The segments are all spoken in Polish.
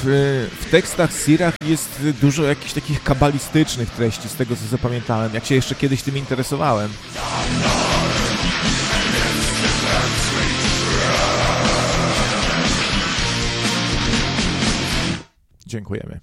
w tekstach Sirach jest dużo jakichś takich kabalistycznych treści, z tego co zapamiętałem, jak się jeszcze kiedyś tym interesowałem. Dziękujemy.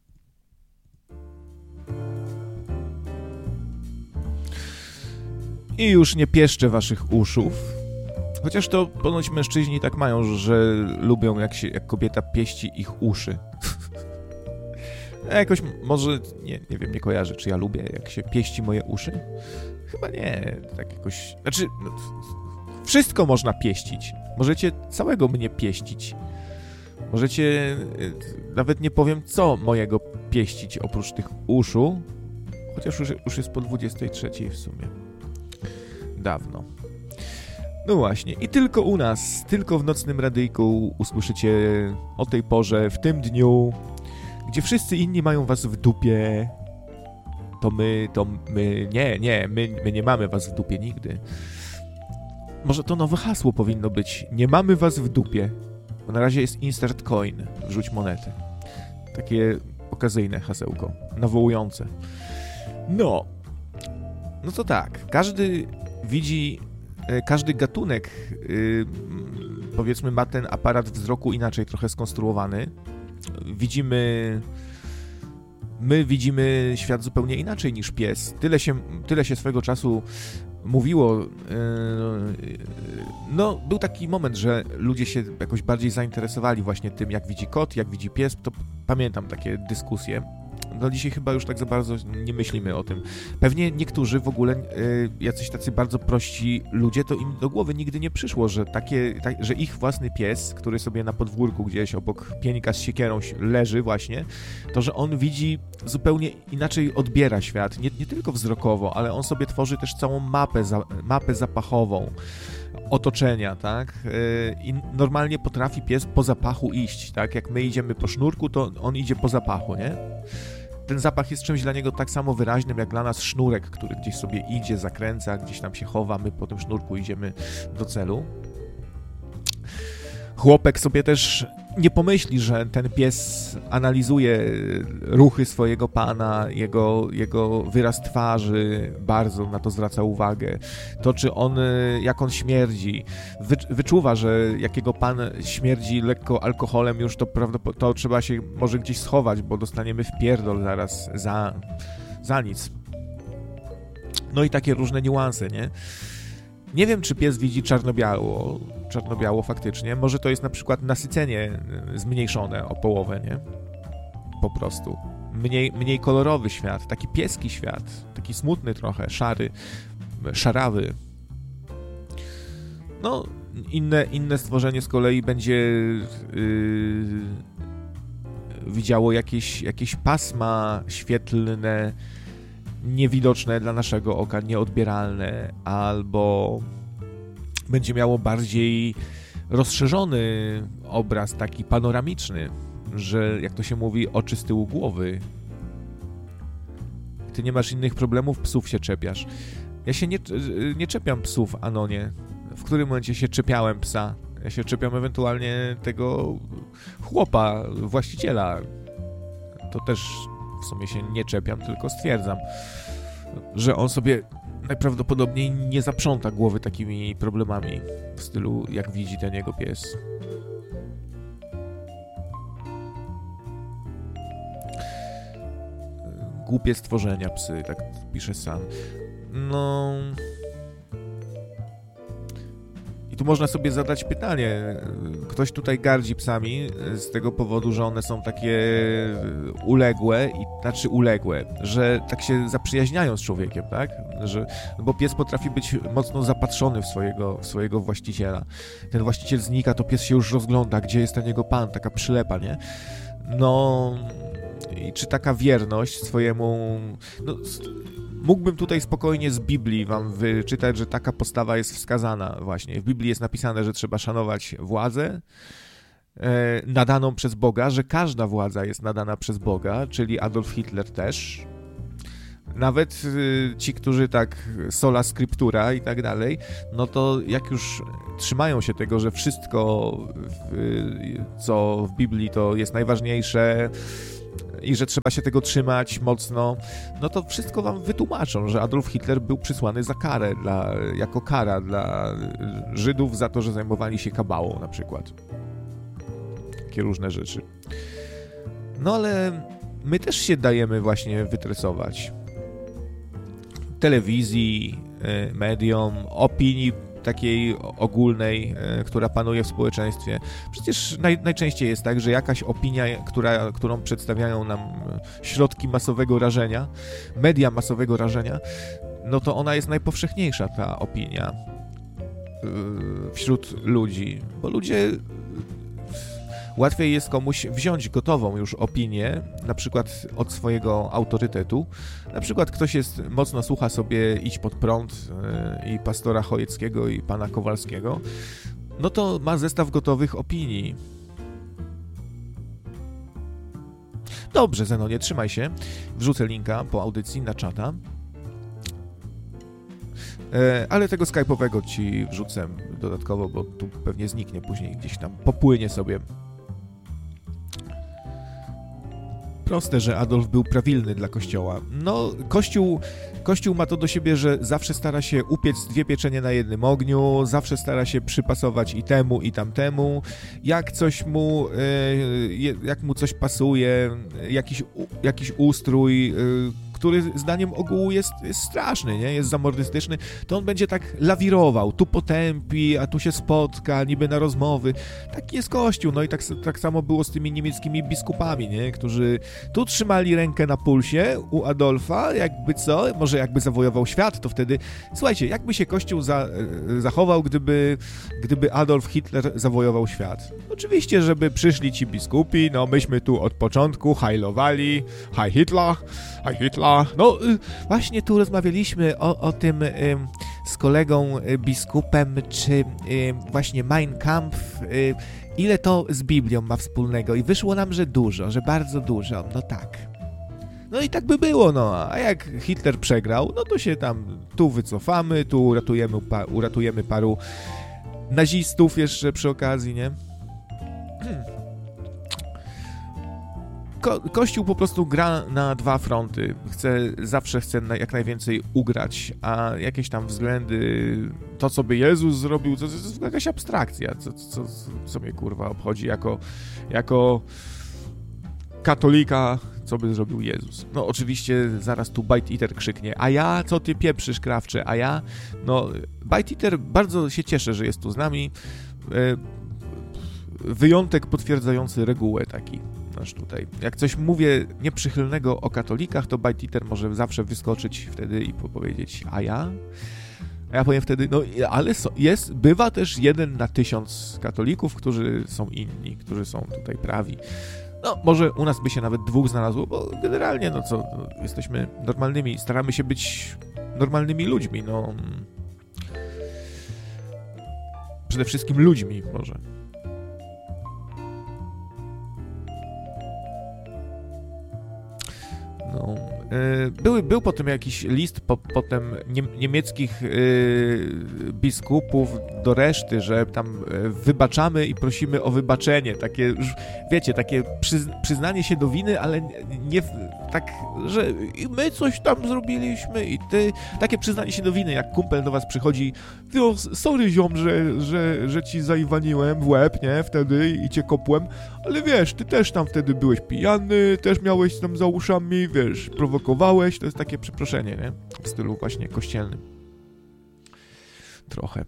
I już nie pieszczę waszych uszów. Chociaż to ponoć mężczyźni tak mają, że lubią jak kobieta pieści ich uszy. Jakoś może, nie wiem, nie kojarzę, czy ja lubię, jak się pieści moje uszy. Chyba nie, tak jakoś... Znaczy, no, wszystko można pieścić. Możecie całego mnie pieścić. Możecie, nawet nie powiem co mojego pieścić oprócz tych uszu. Chociaż już jest po 23 w sumie. Dawno. No właśnie, i tylko u nas, tylko w Nocnym Radyjku usłyszycie o tej porze, w tym dniu, gdzie wszyscy inni mają was w dupie, my nie mamy was w dupie nigdy. Może to nowe hasło powinno być, nie mamy was w dupie, bo na razie jest insert coin, wrzuć monety. Takie okazyjne hasełko, nawołujące. No to tak, każdy gatunek, powiedzmy, ma ten aparat wzroku inaczej trochę skonstruowany. My widzimy świat zupełnie inaczej niż pies. Tyle się swego czasu mówiło. No, był taki moment, że ludzie się jakoś bardziej zainteresowali właśnie tym, jak widzi kot, jak widzi pies. To pamiętam takie dyskusje. No dzisiaj chyba już tak za bardzo nie myślimy o tym. Pewnie niektórzy w ogóle, jacyś tacy bardzo prości ludzie, to im do głowy nigdy nie przyszło, że że ich własny pies, który sobie na podwórku gdzieś obok pienika z siekierą leży właśnie, to że on widzi zupełnie inaczej, odbiera świat, nie tylko wzrokowo, ale on sobie tworzy też całą mapę zapachową otoczenia, tak? I normalnie potrafi pies po zapachu iść, tak? Jak my idziemy po sznurku, to on idzie po zapachu, nie? Ten zapach jest czymś dla niego tak samo wyraźnym, jak dla nas sznurek, który gdzieś sobie idzie, zakręca, gdzieś tam się chowa, my po tym sznurku idziemy do celu. Chłopek sobie też nie pomyśli, że ten pies analizuje ruchy swojego pana, jego wyraz twarzy, bardzo na to zwraca uwagę. To, jak on śmierdzi. Wyczuwa, że jak jego pan śmierdzi lekko alkoholem, już to trzeba się może gdzieś schować, bo dostaniemy wpierdol zaraz za nic. No i takie różne niuanse, nie? Nie wiem, czy pies widzi czarno-biało faktycznie. Może to jest na przykład nasycenie zmniejszone o połowę, nie? Po prostu. Mniej kolorowy świat, taki pieski świat, taki smutny trochę, szarawy. No, inne stworzenie z kolei będzie widziało jakieś pasma świetlne, niewidoczne dla naszego oka, nieodbieralne, albo będzie miało bardziej rozszerzony obraz, taki panoramiczny, że, jak to się mówi, oczy z tyłu głowy. Ty nie masz innych problemów, psów się czepiasz. Ja się nie czepiam psów, Anonie. W którym momencie się czepiałem psa? Ja się czepiam ewentualnie tego chłopa, właściciela. To też w sumie się nie czepiam, tylko stwierdzam, że on sobie najprawdopodobniej nie zaprząta głowy takimi problemami w stylu, jak widzi ten jego pies. Głupie stworzenia psy, tak pisze Sam. No... I tu można sobie zadać pytanie, ktoś tutaj gardzi psami z tego powodu, że one są takie uległe, że tak się zaprzyjaźniają z człowiekiem, tak? Bo pies potrafi być mocno zapatrzony w swojego właściciela. Ten właściciel znika, to pies się już rozgląda, gdzie jest ten jego pan, taka przylepa, nie? No... I czy taka wierność swojemu... No, mógłbym tutaj spokojnie z Biblii wam wyczytać, że taka postawa jest wskazana właśnie. W Biblii jest napisane, że trzeba szanować władzę nadaną przez Boga, że każda władza jest nadana przez Boga, czyli Adolf Hitler też. nawet ci, którzy tak sola scriptura i tak dalej, no to jak już trzymają się tego, że wszystko, co w Biblii to jest najważniejsze i że trzeba się tego trzymać mocno, no to wszystko wam wytłumaczą, że Adolf Hitler był przysłany za karę, jako kara dla Żydów za to, że zajmowali się kabałą na przykład. Takie różne rzeczy. No ale my też się dajemy właśnie wytresować. Telewizji, mediom, opinii takiej ogólnej, która panuje w społeczeństwie. Przecież najczęściej jest tak, że jakaś opinia, którą przedstawiają nam środki masowego rażenia, media masowego rażenia, no to ona jest najpowszechniejsza, ta opinia wśród ludzi, bo ludzie łatwiej jest komuś wziąć gotową już opinię, na przykład od swojego autorytetu. Na przykład ktoś mocno słucha sobie Idź pod prąd i pastora Chojeckiego i pana Kowalskiego, no to ma zestaw gotowych opinii. Dobrze, Zenonie, trzymaj się. Wrzucę linka po audycji na czata. Ale tego skype'owego ci wrzucę dodatkowo, bo tu pewnie zniknie później, gdzieś tam popłynie sobie. Proste, że Adolf był prawilny dla Kościoła. No, Kościół ma to do siebie, że zawsze stara się upiec 2 pieczenie na jednym ogniu, zawsze stara się przypasować i temu, i tamtemu. Jak mu coś pasuje, jakiś ustrój, który zdaniem ogółu jest straszny, nie? Jest zamordystyczny, to on będzie tak lawirował, tu potępi, a tu się spotka, niby na rozmowy. Taki jest Kościół, no i tak samo było z tymi niemieckimi biskupami, nie? Którzy tu trzymali rękę na pulsie u Adolfa, jakby co, może jakby zawojował świat, to wtedy, słuchajcie, jakby się Kościół zachował, gdyby Adolf Hitler zawojował świat? Oczywiście, żeby przyszli ci biskupi, no myśmy tu od początku hajlowali, Heil Hitler, Heil Hitler. No właśnie tu rozmawialiśmy o tym z kolegą biskupem, czy właśnie Mein Kampf, ile to z Biblią ma wspólnego i wyszło nam, że dużo, że bardzo dużo, no tak. No i tak by było, no, a jak Hitler przegrał, no to się tam tu wycofamy, tu uratujemy paru nazistów jeszcze przy okazji, nie? Kościół po prostu gra na 2 fronty. Zawsze chce jak najwięcej ugrać, a jakieś tam względy, to co by Jezus zrobił, to jest jakaś abstrakcja, co mnie kurwa obchodzi jako katolika, co by zrobił Jezus. No oczywiście zaraz tu Bite Eater krzyknie, a ja, co ty pieprzysz, krawcze, a ja? No Bite Eater bardzo się cieszę, że jest tu z nami. Wyjątek potwierdzający regułę taki. Tutaj. Jak coś mówię nieprzychylnego o katolikach, to Bite Eater może zawsze wyskoczyć wtedy i powiedzieć, a ja? A ja powiem wtedy, no ale bywa też 1 na 1000 katolików, którzy są inni, którzy są tutaj prawi. No, może u nas by się nawet 2 znalazło, bo generalnie, no co, jesteśmy normalnymi, staramy się być normalnymi ludźmi, no. Przede wszystkim ludźmi może. No. Był potem jakiś list potem niemieckich biskupów do reszty, że tam wybaczamy i prosimy o wybaczenie. Takie już, wiecie, takie przyznanie się do winy, ale nie tak, że my coś tam zrobiliśmy i ty. Takie przyznanie się do winy, jak kumpel do was przychodzi, no, sorry ziom, że ci zaiwaniłem w łeb, nie, wtedy i cię kopłem, ale wiesz, ty też tam wtedy byłeś pijany, też miałeś tam za uszami, wiesz, prowokowałeś, to jest takie przeproszenie, nie? W stylu właśnie kościelnym. Trochę.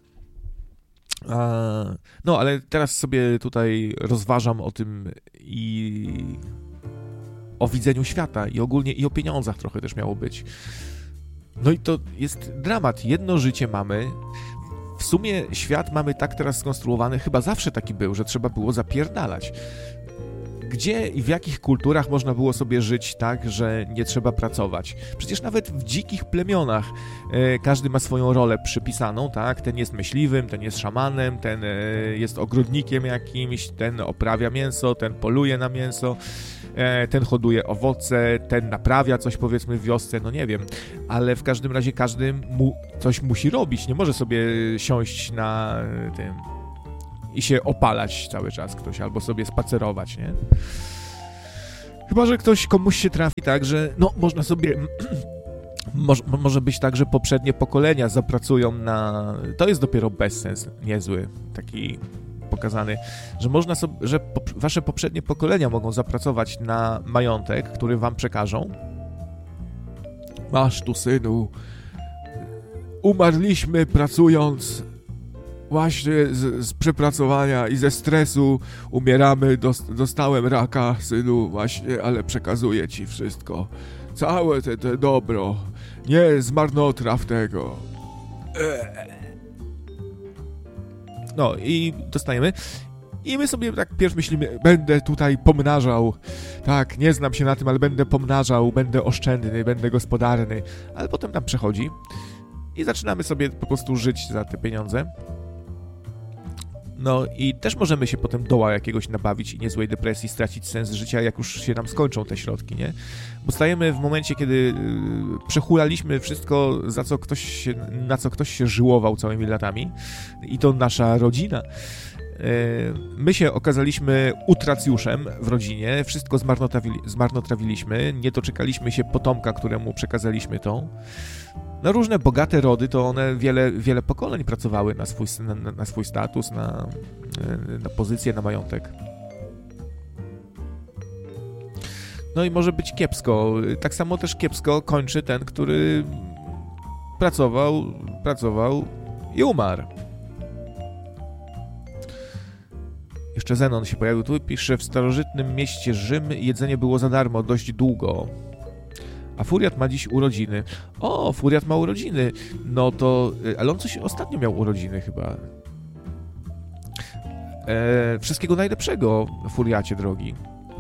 No, ale teraz sobie tutaj rozważam o tym i o widzeniu świata i ogólnie i o pieniądzach trochę też miało być. No i to jest dramat. Jedno życie mamy. W sumie świat mamy tak teraz skonstruowany, chyba zawsze taki był, że trzeba było zapierdalać. Gdzie i w jakich kulturach można było sobie żyć tak, że nie trzeba pracować? Przecież nawet w dzikich plemionach każdy ma swoją rolę przypisaną, tak? Ten jest myśliwym, ten jest szamanem, ten jest ogrodnikiem jakimś, ten oprawia mięso, ten poluje na mięso. ten hoduje owoce, ten naprawia coś, powiedzmy, w wiosce, no nie wiem, ale w każdym razie każdy coś musi robić, nie może sobie siąść na tym i się opalać cały czas ktoś, albo sobie spacerować, nie? Chyba że komuś się trafi tak, że no można sobie... Może być tak, że poprzednie pokolenia zapracują na... To jest dopiero bezsens niezły, taki pokazany, że można sobie, że wasze poprzednie pokolenia mogą zapracować na majątek, który wam przekażą. Masz tu, synu, umarliśmy pracując, właśnie z przepracowania i ze stresu umieramy, dostałem raka, synu, właśnie, ale przekazuję ci wszystko. Całe te dobro, nie zmarnotraw tego. No i dostajemy. I my sobie tak pierw myślimy, będę tutaj pomnażał. Tak, nie znam się na tym, ale będę pomnażał, będę oszczędny, będę gospodarny. Ale potem tam przechodzi i zaczynamy sobie po prostu żyć za te pieniądze. No i też możemy się potem doła jakiegoś nabawić i niezłej depresji, stracić sens życia, jak już się nam skończą te środki, nie? Bo stajemy w momencie, kiedy przehulaliśmy wszystko, na co ktoś się żyłował całymi latami, i to nasza rodzina. My się okazaliśmy utracjuszem w rodzinie, wszystko zmarnotrawiliśmy, nie doczekaliśmy się potomka, któremu przekazaliśmy to. No różne bogate rody, to one wiele pokoleń pracowały na swój status, na pozycję, na majątek. No i może być kiepsko. Tak samo też kiepsko kończy ten, który pracował i umarł. Jeszcze Zenon się pojawił tu i pisze: w starożytnym mieście Rzym jedzenie było za darmo dość długo. A Furiat ma dziś urodziny. O, Furiat ma urodziny. No to... Ale on coś ostatnio miał urodziny chyba. Wszystkiego najlepszego, Furiacie drogi.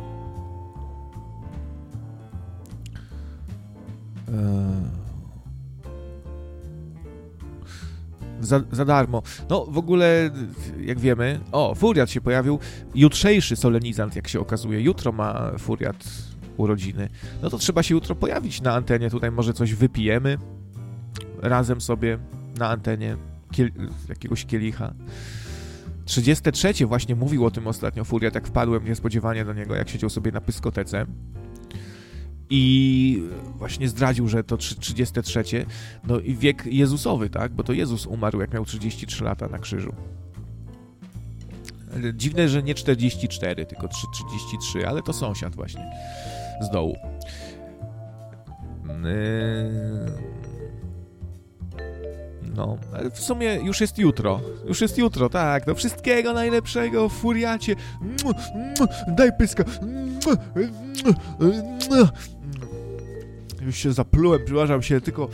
Za darmo. No, w ogóle, jak wiemy... O, Furiat się pojawił. Jutrzejszy solenizant, jak się okazuje. Jutro ma Furiat urodziny. No to trzeba się jutro pojawić na antenie. Tutaj może coś wypijemy razem sobie na antenie jakiegoś kielicha. 33 właśnie mówił o tym ostatnio Furiat, jak wpadłem niespodziewanie do niego, jak siedział sobie na pyskotece i właśnie zdradził, że to 33, no i wiek Jezusowy, tak? Bo to Jezus umarł, jak miał 33 lata na krzyżu. Dziwne, że nie 44, tylko 33, ale to sąsiad właśnie z dołu. No, ale w sumie już jest jutro. Już jest jutro, tak. No wszystkiego najlepszego w Furiacie. Daj pyska. Już się zaplułem, przepraszam się, tylko...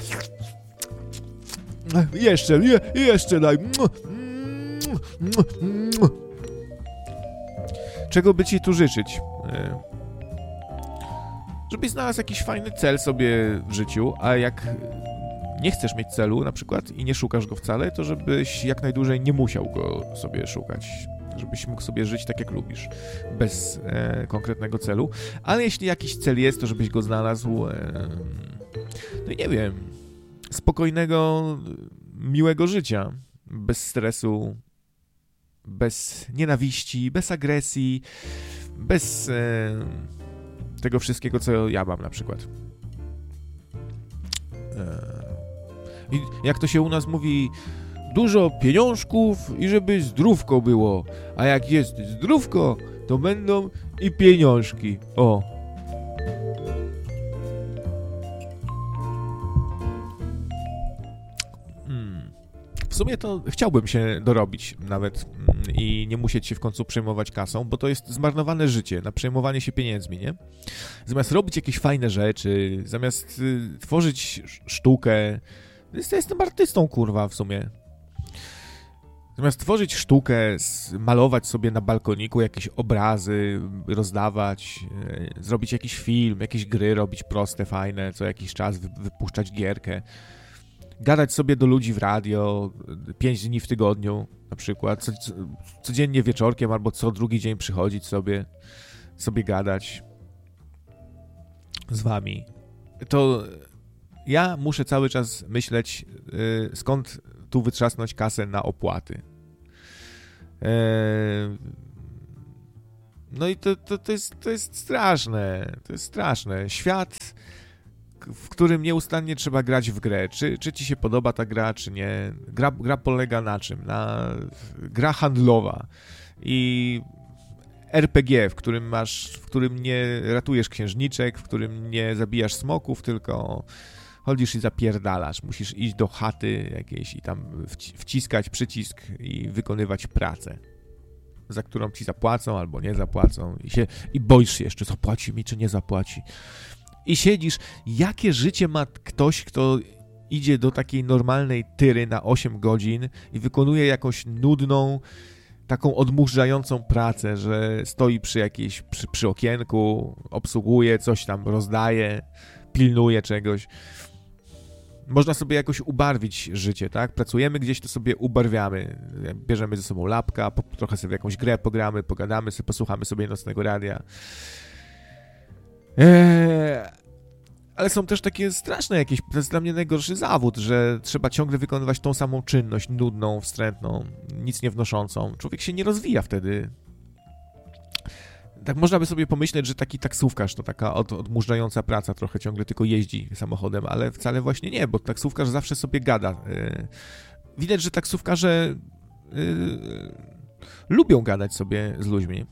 Jeszcze daj. Czego by ci tu życzyć? Żebyś znalazł jakiś fajny cel sobie w życiu, a jak nie chcesz mieć celu na przykład i nie szukasz go wcale, to żebyś jak najdłużej nie musiał go sobie szukać. Żebyś mógł sobie żyć tak jak lubisz, bez konkretnego celu. Ale jeśli jakiś cel jest, to żebyś go znalazł, no i nie wiem, spokojnego, miłego życia, bez stresu, bez nienawiści, bez agresji, bez tego wszystkiego, co ja mam na przykład. I jak to się u nas mówi, dużo pieniążków i żeby zdrówko było, a jak jest zdrówko, to będą i pieniążki. O. W sumie to chciałbym się dorobić nawet i nie musieć się w końcu przejmować kasą, bo to jest zmarnowane życie na przejmowanie się pieniędzmi, nie? Zamiast robić jakieś fajne rzeczy, zamiast tworzyć sztukę, jestem artystą, kurwa, w sumie. Zamiast tworzyć sztukę, malować sobie na balkoniku jakieś obrazy, rozdawać, zrobić jakiś film, jakieś gry robić proste, fajne, co jakiś czas wypuszczać gierkę, gadać sobie do ludzi w radio 5 dni w tygodniu na przykład, codziennie wieczorkiem albo co drugi dzień przychodzić sobie gadać. z wami, to ja muszę cały czas myśleć, skąd tu wytrzasnąć kasę na opłaty. No i to jest straszne. To jest straszne. Świat, w którym nieustannie trzeba grać w grę. Czy ci się podoba ta gra, czy nie. Gra polega na czym? Gra handlowa. I RPG, w którym nie ratujesz księżniczek, w którym nie zabijasz smoków, tylko chodzisz i zapierdalasz. Musisz iść do chaty jakiejś i tam wciskać przycisk i wykonywać pracę, za którą ci zapłacą albo nie zapłacą. I boisz się jeszcze, zapłaci mi czy nie zapłaci. I siedzisz. Jakie życie ma ktoś, kto idzie do takiej normalnej tyry na 8 godzin i wykonuje jakąś nudną, taką odmurzającą pracę, że stoi przy okienku, obsługuje, coś tam rozdaje, pilnuje czegoś. Można sobie jakoś ubarwić życie, tak? Pracujemy gdzieś, to sobie ubarwiamy. Bierzemy ze sobą lapka, trochę sobie w jakąś grę pogramy, pogadamy sobie, posłuchamy sobie nocnego radia. Ale są też takie straszne jakieś, to jest dla mnie najgorszy zawód, że trzeba ciągle wykonywać tą samą czynność, nudną, wstrętną, nic nie wnoszącą. Człowiek się nie rozwija wtedy. Tak można by sobie pomyśleć, że taki taksówkarz to taka odmurzająca praca, trochę ciągle tylko jeździ samochodem, ale wcale właśnie nie, bo taksówkarz zawsze sobie gada. Widać, że taksówkarze lubią gadać sobie z ludźmi.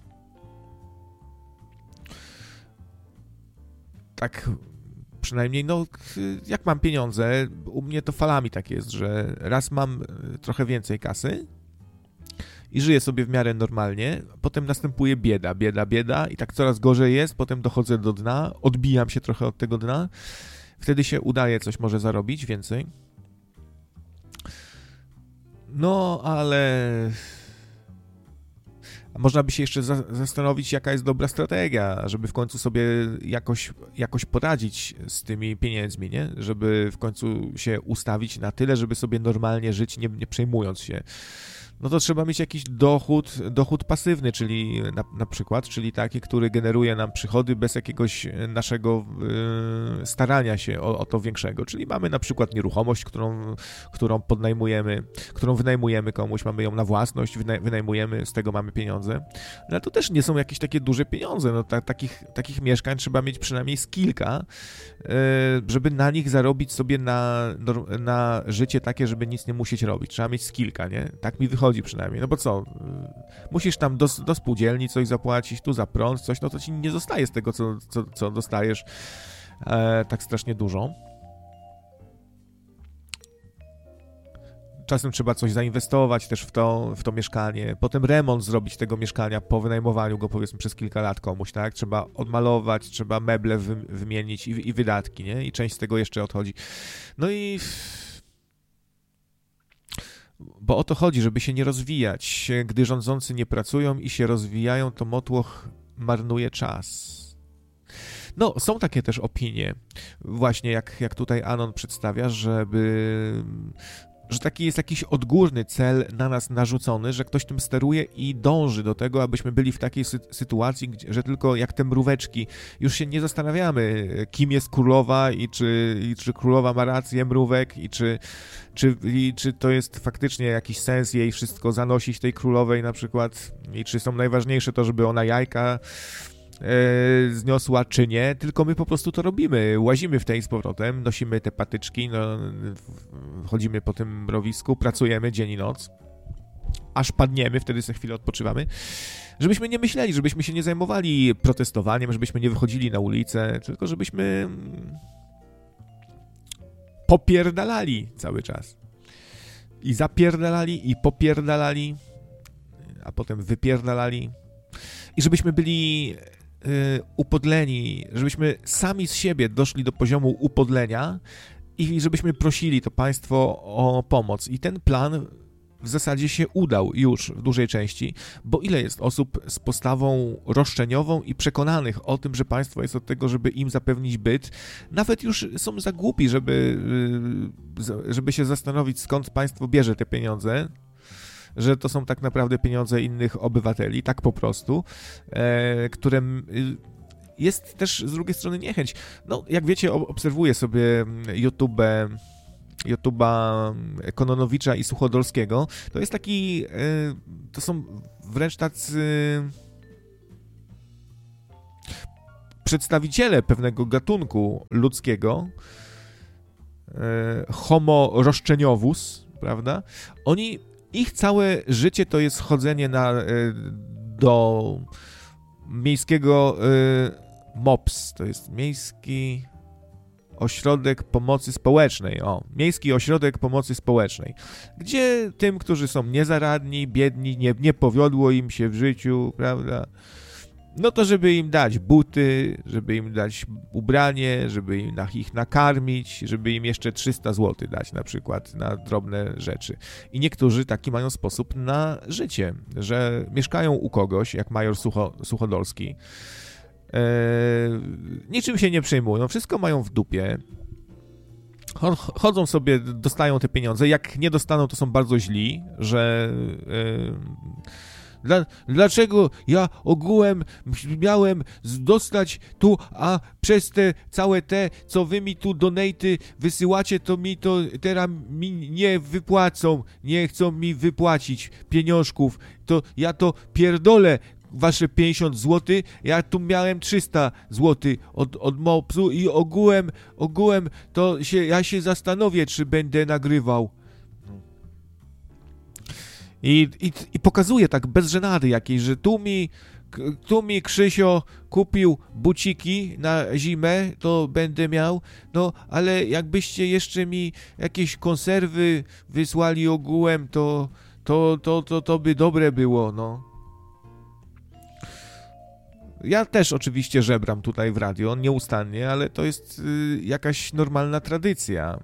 Tak przynajmniej, no, jak mam pieniądze, u mnie to falami tak jest, że raz mam trochę więcej kasy i żyję sobie w miarę normalnie, potem następuje bieda i tak coraz gorzej jest, potem dochodzę do dna, odbijam się trochę od tego dna, wtedy się udaje coś może zarobić więcej. No, ale można by się jeszcze zastanowić, jaka jest dobra strategia, żeby w końcu sobie jakoś poradzić z tymi pieniędzmi, nie? Żeby w końcu się ustawić na tyle, żeby sobie normalnie żyć, nie przejmując się. No to trzeba mieć jakiś dochód pasywny, czyli na przykład, czyli taki, który generuje nam przychody bez jakiegoś naszego starania się o to większego. Czyli mamy na przykład nieruchomość, którą podnajmujemy, którą wynajmujemy komuś, mamy ją na własność, wynajmujemy, z tego mamy pieniądze. Ale to też nie są jakieś takie duże pieniądze. No, takich mieszkań trzeba mieć przynajmniej z kilka, żeby na nich zarobić sobie na życie takie, żeby nic nie musieć robić. Trzeba mieć z kilka, nie? Tak mi wychodzi przynajmniej, no bo co, musisz tam do spółdzielni coś zapłacić, tu za prąd, coś, no to ci nie zostaje z tego, co dostajesz tak strasznie dużo. Czasem trzeba coś zainwestować też w to mieszkanie, potem remont zrobić tego mieszkania po wynajmowaniu go, powiedzmy, przez kilka lat komuś, tak? Trzeba odmalować, trzeba meble wymienić i wydatki, nie? I część z tego jeszcze odchodzi. No i bo o to chodzi, żeby się nie rozwijać. Gdy rządzący nie pracują i się rozwijają, to motłoch marnuje czas. No, są takie też opinie, właśnie jak tutaj Anon przedstawia, że taki jest jakiś odgórny cel na nas narzucony, że ktoś tym steruje i dąży do tego, abyśmy byli w takiej sytuacji, że tylko jak te mróweczki, już się nie zastanawiamy, kim jest królowa i czy królowa ma rację, mrówek, i czy to jest faktycznie jakiś sens jej wszystko zanosić tej królowej na przykład, i czy są najważniejsze to, żeby ona jajka zniosła, czy nie, tylko my po prostu to robimy, łazimy w tej z powrotem, nosimy te patyczki, no, chodzimy po tym mrowisku, pracujemy dzień i noc, aż padniemy, wtedy sobie chwilę odpoczywamy, żebyśmy nie myśleli, żebyśmy się nie zajmowali protestowaniem, żebyśmy nie wychodzili na ulicę, tylko żebyśmy popierdalali cały czas. I zapierdalali, i popierdalali, a potem wypierdalali. I żebyśmy byli upodleni, żebyśmy sami z siebie doszli do poziomu upodlenia i żebyśmy prosili to państwo o pomoc. I ten plan w zasadzie się udał już w dużej części, bo ile jest osób z postawą roszczeniową i przekonanych o tym, że państwo jest od tego, żeby im zapewnić byt, nawet już są za głupi, żeby się zastanowić, skąd państwo bierze te pieniądze, że to są tak naprawdę pieniądze innych obywateli, tak po prostu, które jest też z drugiej strony niechęć. No, jak wiecie, obserwuję sobie YouTube'a Kononowicza i Suchodolskiego. To jest taki, to są wręcz tacy przedstawiciele pewnego gatunku ludzkiego, homo roszczeniowus, prawda? Ich całe życie to jest chodzenie do miejskiego MOPS, to jest Miejski Ośrodek Pomocy Społecznej, Miejski Ośrodek Pomocy Społecznej, gdzie tym, którzy są niezaradni, biedni, nie powiodło im się w życiu, prawda, no to żeby im dać buty, żeby im dać ubranie, żeby ich nakarmić, żeby im jeszcze 300 zł dać na przykład na drobne rzeczy. I niektórzy taki mają sposób na życie, że mieszkają u kogoś, jak major Suchodolski, niczym się nie przejmują, wszystko mają w dupie, chodzą sobie, dostają te pieniądze, jak nie dostaną, to są bardzo źli, że dlaczego ja ogółem miałem dostać tu, a przez te całe co wy mi tu donaty wysyłacie, to mi to teraz mi nie wypłacą, nie chcą mi wypłacić pieniążków, to ja to pierdolę wasze 50 zł, ja tu miałem 300 zł od MOPS-u i ogółem to ja się zastanowię, czy będę nagrywał. I pokazuje tak bez żenady jakiejś, że tu mi Krzysio kupił buciki na zimę, to będę miał, no ale jakbyście jeszcze mi jakieś konserwy wysłali ogółem, to by dobre było, no. Ja też oczywiście żebram tutaj w radio, nieustannie, ale to jest jakaś normalna tradycja,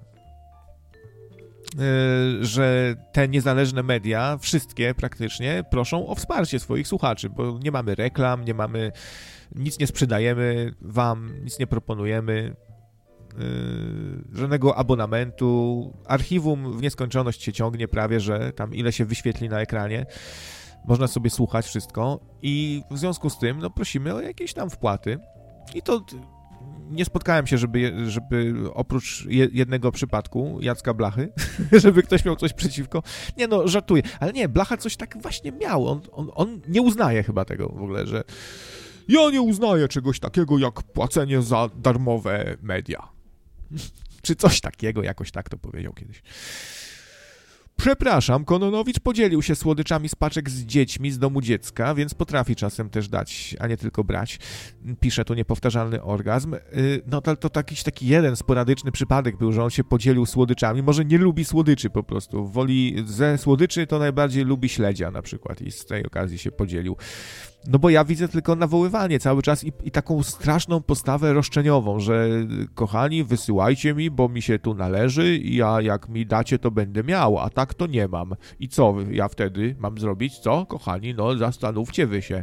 że te niezależne media, wszystkie praktycznie, proszą o wsparcie swoich słuchaczy, bo nie mamy reklam, nic nie sprzedajemy wam, nic nie proponujemy, żadnego abonamentu, archiwum w nieskończoność się ciągnie prawie, że tam ile się wyświetli na ekranie, można sobie słuchać wszystko i w związku z tym, no prosimy o jakieś tam wpłaty i to nie spotkałem się, żeby oprócz jednego przypadku, Jacka Blachy, żeby ktoś miał coś przeciwko. Nie no, żartuję. Ale nie, Blacha coś tak właśnie miał. On nie uznaje chyba tego w ogóle, że ja nie uznaję czegoś takiego jak płacenie za darmowe media. Czy coś takiego, jakoś tak to powiedział kiedyś. Przepraszam, Kononowicz podzielił się słodyczami z paczek z dziećmi z domu dziecka, więc potrafi czasem też dać, a nie tylko brać. Pisze tu niepowtarzalny orgazm. No to taki jeden sporadyczny przypadek był, że on się podzielił słodyczami. Może nie lubi słodyczy po prostu. Woli ze słodyczy to najbardziej lubi śledzia na przykład i z tej okazji się podzielił. No bo ja widzę tylko nawoływanie cały czas i taką straszną postawę roszczeniową, że kochani, wysyłajcie mi, bo mi się tu należy i ja jak mi dacie, to będę miał, a tak to nie mam. I co ja wtedy mam zrobić? Co, kochani? No zastanówcie wy się.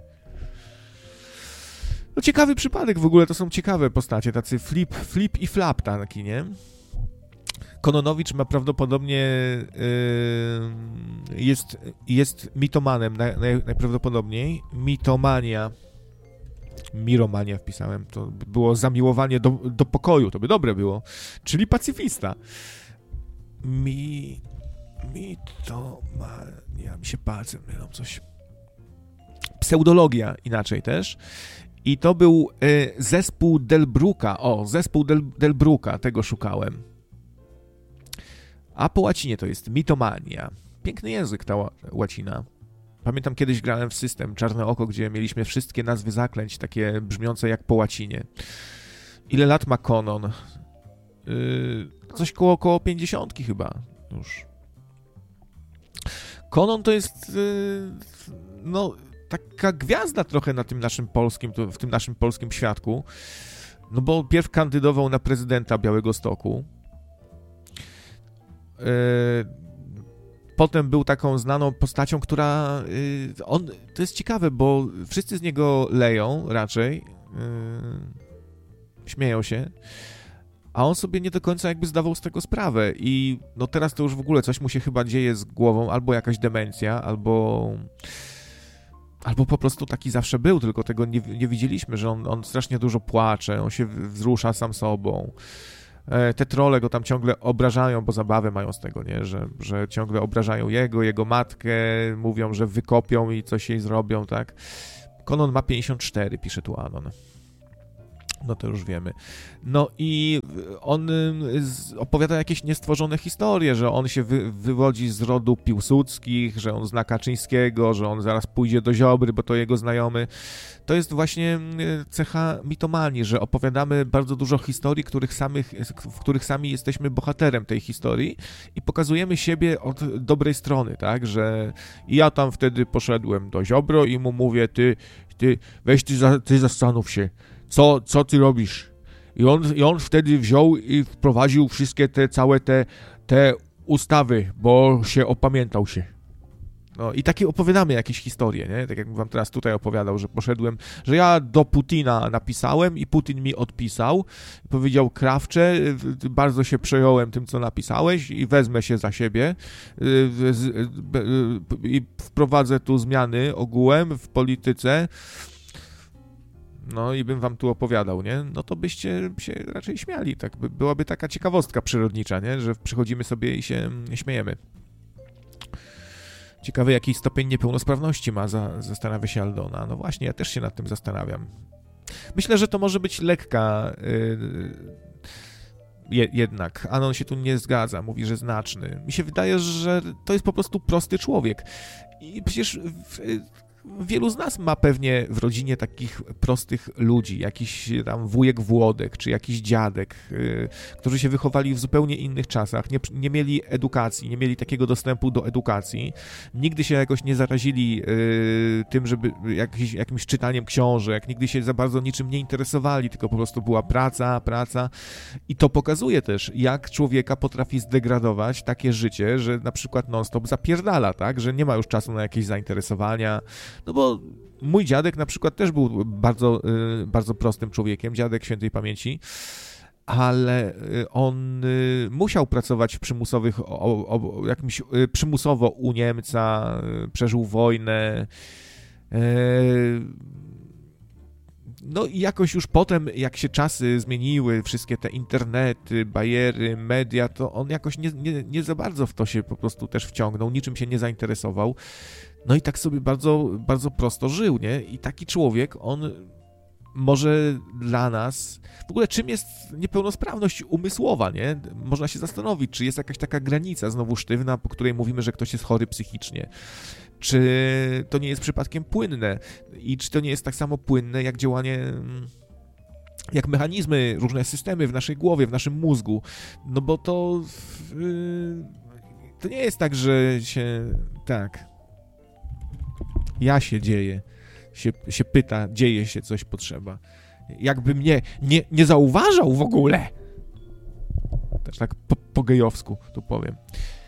No ciekawy przypadek w ogóle, to są ciekawe postacie, tacy flip i flap taki, nie? Kononowicz ma prawdopodobnie jest mitomanem najprawdopodobniej. Miromania wpisałem, to by było zamiłowanie do pokoju, to by dobre było. Czyli pacyfista. Mitomania, mi się palcem mylą coś. Pseudologia inaczej też. I to był zespół Delbrucka. Zespół Delbrucka, tego szukałem. A po łacinie to jest mitomania. Piękny język ta łacina. Pamiętam kiedyś grałem w System Czarne Oko, gdzie mieliśmy wszystkie nazwy zaklęć, takie brzmiące jak po łacinie. Ile lat ma Konon? Coś koło 50 chyba już. Konon to jest taka gwiazda trochę na tym naszym polskim, w tym naszym polskim świadku. No bo pierw kandydował na prezydenta Białegostoku. Potem był taką znaną postacią, która... to jest ciekawe, bo wszyscy z niego leją raczej, śmieją się, a on sobie nie do końca jakby zdawał z tego sprawę i no teraz to już w ogóle coś mu się chyba dzieje z głową, albo jakaś demencja, albo Albo po prostu taki zawsze był, tylko tego nie widzieliśmy, że on strasznie dużo płacze, on się wzrusza sam sobą. Te trolle go tam ciągle obrażają, bo zabawę mają z tego, nie? Że ciągle obrażają jego matkę, mówią, że wykopią i coś jej zrobią, tak? Conan ma 54, pisze tu Anon. No to już wiemy. No i on opowiada jakieś niestworzone historie, że on się wywodzi z rodu Piłsudskich, że on zna Kaczyńskiego, że on zaraz pójdzie do Ziobry, bo to jego znajomy. To jest właśnie cecha mitomanii, że opowiadamy bardzo dużo historii, w których sami jesteśmy bohaterem tej historii i pokazujemy siebie od dobrej strony, tak, że ja tam wtedy poszedłem do Ziobro i mu mówię, ty weź ty zastanów się, co ty robisz? I on wtedy wziął i wprowadził wszystkie te ustawy, bo się opamiętał się. No i takie opowiadamy jakieś historie, nie? Tak jak wam teraz tutaj opowiadał, że poszedłem, że ja do Putina napisałem i Putin mi odpisał. Powiedział, Krawcze, bardzo się przejąłem tym, co napisałeś i wezmę się za siebie i wprowadzę tu zmiany ogółem w polityce. No i bym wam tu opowiadał, nie? No to byście się raczej śmiali, tak? Byłaby taka ciekawostka przyrodnicza, nie? Że przychodzimy sobie i się śmiejemy. Ciekawy, jaki stopień niepełnosprawności ma, zastanawia się Aldona. No właśnie, ja też się nad tym zastanawiam. Myślę, że to może być lekka jednak. Anon się tu nie zgadza, mówi, że znaczny. Mi się wydaje, że to jest po prostu prosty człowiek. I przecież wielu z nas ma pewnie w rodzinie takich prostych ludzi, jakiś tam wujek Włodek, czy jakiś dziadek, którzy się wychowali w zupełnie innych czasach, nie mieli edukacji, nie mieli takiego dostępu do edukacji, nigdy się jakoś nie zarazili tym, żeby jakimś czytaniem książek, nigdy się za bardzo niczym nie interesowali, tylko po prostu była praca i to pokazuje też, jak człowieka potrafi zdegradować takie życie, że na przykład non-stop zapierdala, tak, że nie ma już czasu na jakieś zainteresowania. No bo mój dziadek na przykład też był bardzo, bardzo prostym człowiekiem, dziadek świętej pamięci, ale on musiał pracować w przymusowych, przymusowo u Niemca, przeżył wojnę. No i jakoś już potem, jak się czasy zmieniły, wszystkie te internety, bajery, media, to on jakoś nie za bardzo w to się po prostu też wciągnął, niczym się nie zainteresował. No i tak sobie bardzo, bardzo prosto żył, nie? I taki człowiek, on może dla nas... W ogóle czym jest niepełnosprawność umysłowa, nie? Można się zastanowić, czy jest jakaś taka granica znowu sztywna, po której mówimy, że ktoś jest chory psychicznie. Czy to nie jest przypadkiem płynne? I czy to nie jest tak samo płynne, jak działanie... jak mechanizmy, różne systemy w naszej głowie, w naszym mózgu? No bo to... to nie jest tak, że się... tak... ja się dzieje, się pyta, dzieje się coś potrzeba. Jakby mnie nie zauważał w ogóle. Też tak po gejowsku tu powiem.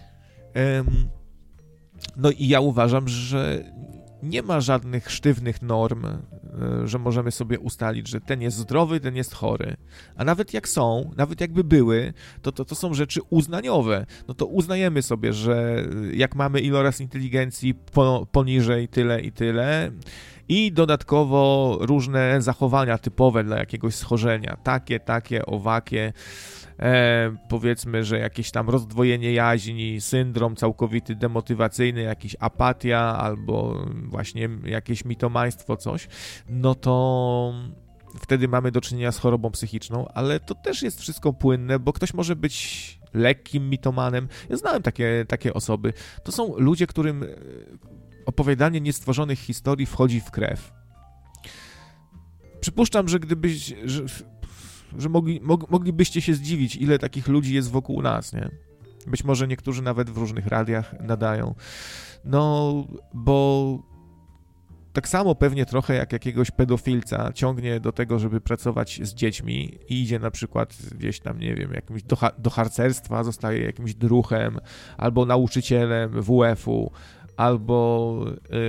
No i ja uważam, że nie ma żadnych sztywnych norm, że możemy sobie ustalić, że ten jest zdrowy, ten jest chory. A nawet jak są, nawet jakby były, to są rzeczy uznaniowe. No to uznajemy sobie, że jak mamy iloraz inteligencji poniżej tyle i tyle i dodatkowo różne zachowania typowe dla jakiegoś schorzenia, takie, owakie, powiedzmy, że jakieś tam rozdwojenie jaźni, syndrom całkowity demotywacyjny, jakiś apatia albo właśnie jakieś mitomaństwo, coś, no to wtedy mamy do czynienia z chorobą psychiczną, ale to też jest wszystko płynne, bo ktoś może być lekkim mitomanem. Ja znałem takie osoby. To są ludzie, którym opowiadanie niestworzonych historii wchodzi w krew. Przypuszczam, że że moglibyście się zdziwić, ile takich ludzi jest wokół nas, nie? Być może niektórzy nawet w różnych radiach nadają. No, bo tak samo pewnie trochę jak jakiegoś pedofilca ciągnie do tego, żeby pracować z dziećmi i idzie na przykład gdzieś tam, nie wiem, jakimś do harcerstwa, zostaje jakimś druhem, albo nauczycielem WF-u, albo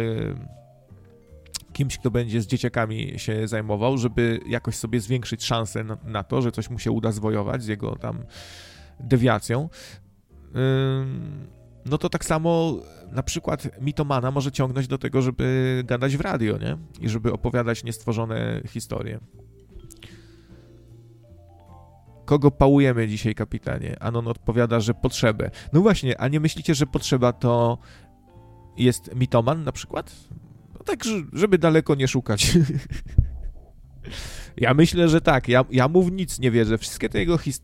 kimś, kto będzie z dzieciakami się zajmował, żeby jakoś sobie zwiększyć szansę na to, że coś mu się uda zwojować z jego tam dewiacją. no to tak samo na przykład mitomana może ciągnąć do tego, żeby gadać w radio, nie? I żeby opowiadać niestworzone historie. Kogo pałujemy dzisiaj, kapitanie? Anon odpowiada, że potrzebę. No właśnie, a nie myślicie, że potrzeba to jest mitoman na przykład? No tak, żeby daleko nie szukać. Ja myślę, że tak. Ja mu w nic nie wierzę. Wszystkie te jego